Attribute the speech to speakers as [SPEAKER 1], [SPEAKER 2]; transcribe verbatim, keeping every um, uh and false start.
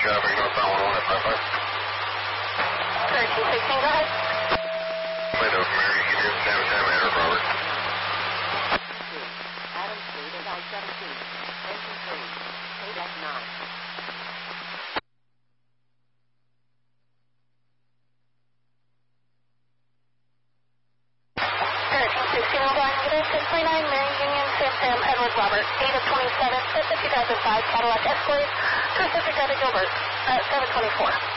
[SPEAKER 1] traffic, northbound one one at five five.
[SPEAKER 2] thirteen sixteen, go ahead.
[SPEAKER 1] Window, Mary, you do San Jose, Air Robert.
[SPEAKER 3] Adam Street and I seventeen. Engine three. K F nine.
[SPEAKER 2] thirteen sixteen, I'm going to six three nine, Mary Union, Sam Sam, Edward Robert, eight of twenty-seven, two thousand five Cadillac Escalade, through Pacific Gilbert, at seven twenty-four.